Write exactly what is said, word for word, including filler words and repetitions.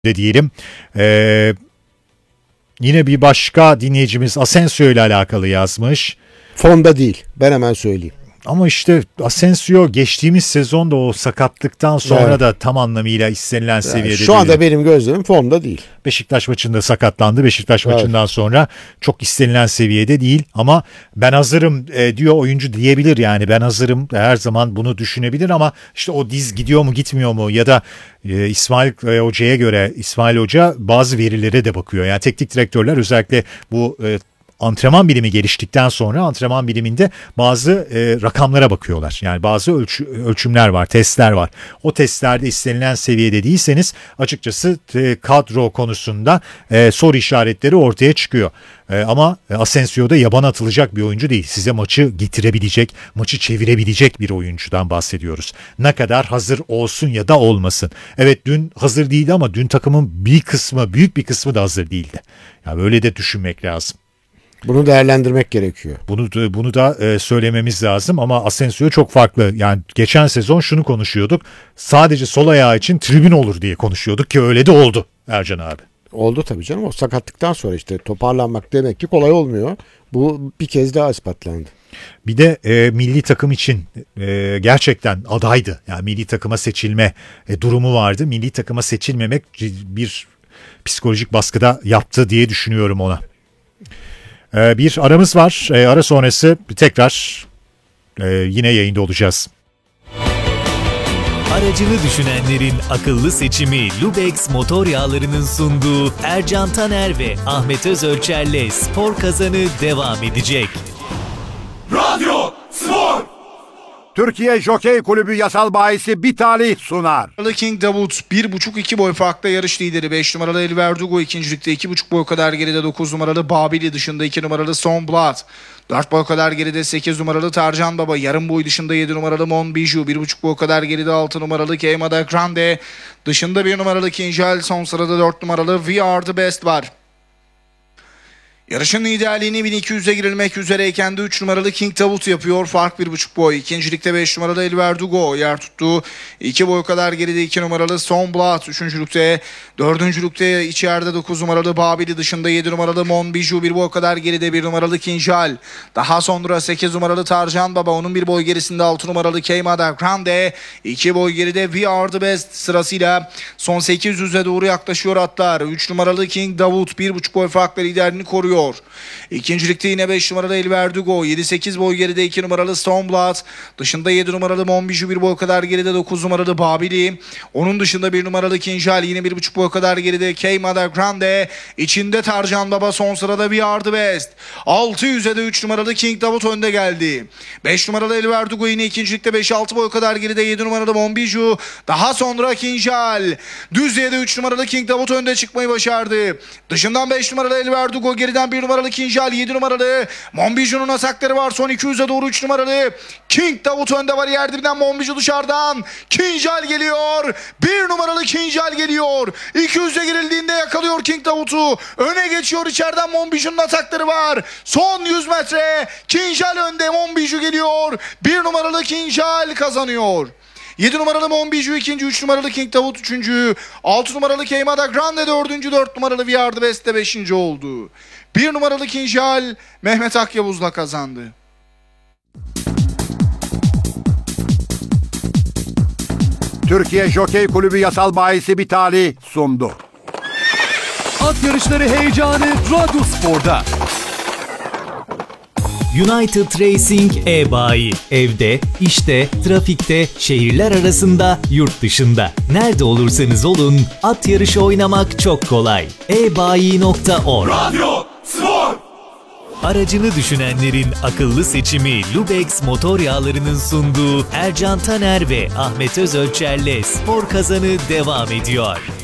de diyelim. Ee, yine bir başka dinleyicimiz Asensio ile alakalı yazmış. Formda değil. Ben hemen söyleyeyim. Ama işte Asensio geçtiğimiz sezonda o sakatlıktan sonra evet. da tam anlamıyla istenilen yani seviyede değil. Şu anda benim gözlemim formda değil. Beşiktaş maçında sakatlandı. Beşiktaş evet. maçından sonra çok istenilen seviyede değil. Ama ben hazırım e, diyor oyuncu diyebilir yani. Ben hazırım her zaman bunu düşünebilir ama işte o diz gidiyor mu gitmiyor mu ya da e, İsmail e, Hoca'ya göre İsmail Hoca bazı verilere de bakıyor. Yani teknik direktörler özellikle bu e, antrenman bilimi geliştikten sonra antrenman biliminde bazı e, rakamlara bakıyorlar. Yani bazı ölçü, ölçümler var, testler var. O testlerde istenilen seviyede değilseniz açıkçası e, kadro konusunda e, soru işaretleri ortaya çıkıyor. E, ama Asensio'da yaban atılacak bir oyuncu değil. Size maçı getirebilecek, maçı çevirebilecek bir oyuncudan bahsediyoruz. Ne kadar hazır olsun ya da olmasın. Evet dün hazır değildi ama dün takımın bir kısmı, büyük bir kısmı da hazır değildi. Yani böyle de düşünmek lazım. Bunu değerlendirmek gerekiyor. Bunu da, bunu da e, söylememiz lazım ama Asensio çok farklı. Yani geçen sezon şunu konuşuyorduk. Sadece sol ayağı için tribün olur diye konuşuyorduk ki öyle de oldu Ercan abi. Oldu tabii canım. O sakatlıktan sonra işte toparlanmak demek ki kolay olmuyor. Bu bir kez daha ispatlandı. Bir de e, milli takım için e, gerçekten adaydı. Yani milli takıma seçilme e, durumu vardı. Milli takıma seçilmemek bir psikolojik baskıda yaptı diye düşünüyorum ona. Bir aramız var. Ara sonrası tekrar yine yayında olacağız. Aracını düşünenlerin akıllı seçimi Lubex motor yağlarının sunduğu Ercan Taner ve Ahmet Özölçer'le Spor Kazanı devam edecek. Radyo Spor! Türkiye Jokey Kulübü yasal bahisi bir talih sunar. King Davut bir buçuk iki boy farkla yarış lideri. beş numaralı El Verdugo ikincilikte iki buçuk boy kadar geride. dokuz numaralı Babili dışında iki numaralı Sonblat. dört boy kadar geride sekiz numaralı Tarcan Baba. Yarım boy dışında yedi numaralı Mon Bijou. bir buçuk boy kadar geride altı numaralı Keimada Grande. Dışında bir numaralı Kinjal. Son sırada dört numaralı We Are The Best var. Yarışın liderliğini bin iki yüze girilmek üzereyken de üç numaralı King Davut yapıyor. Fark bir buçuk boy. İkincilikte beş numaralı El Verdugo yer tuttu. iki boy kadar geride iki numaralı Sonblat. Üçüncülükte, dördüncülükte içeride dokuz numaralı Babili dışında yedi numaralı Mon Bijou. Bir boy kadar geride bir numaralı Kinjal. Daha sonra sekiz numaralı Tarcan Baba. Onun bir boy gerisinde altı numaralı Keimada Grande. iki boy geride We Are The Best sırasıyla son sekiz yüze doğru yaklaşıyor atlar. üç numaralı King Davut bir buçuk boy farkla liderliğini koruyor. İkincilikte yine beş numaralı El Verdugo, yedi sekiz boy geride iki numaralı Stormblood, dışında yedi numaralı Mon Bijou bir boy kadar geride dokuz numaralı Babili, onun dışında bir numaralı Kinjal yine bir buçuk boy kadar geride Keimada Grande, içinde Tarcan Baba son sırada We Are The Best. altı yüze de üç numaralı King Davut önde geldi. beş numaralı El Verdugo yine ikincilikte beş altı boy kadar geride yedi numaralı Mon Bijou, daha sonra Kinjal. Düzlüğe de üç numaralı King Davut önde çıkmayı başardı. Dışından beş numaralı El Verdugo, geriden bir numaralı Kinjal, yedi numaralı Mon Bijou'nun atakları var. Son iki yüze doğru üç numaralı King Davut önde var. Yer dibinden Mon Bijou dışarıdan. Kinjal geliyor. bir numaralı Kinjal geliyor. iki yüze girildiğinde yakalıyor King Davut'u. Öne geçiyor, içeriden Mon Bijou'nun atakları var. Son yüz metre Kinjal önde, Mon Bijou geliyor. bir numaralı Kinjal kazanıyor. yedi numaralı Mon Bijou ikinci, üç numaralı King Davut üçüncü, altı numaralı Keimada Grande dördüncü, dört numaralı We Are The Best de beşinci oldu. bir numaralı Kinjal Mehmet Akyavuz'la kazandı. Türkiye Jokey Kulübü yasal bahisi bir talih sundu. At yarışları heyecanı Radyo Spor'da. United Racing e-bayi. Evde, işte, trafikte, şehirler arasında, yurt dışında. Nerede olursanız olun, at yarışı oynamak çok kolay. e bayi nokta org. Radyo Spor! Aracını düşünenlerin akıllı seçimi Lubex motor yağlarının sunduğu Ercan Taner ve Ahmet Özölçer'le Spor Kazanı devam ediyor.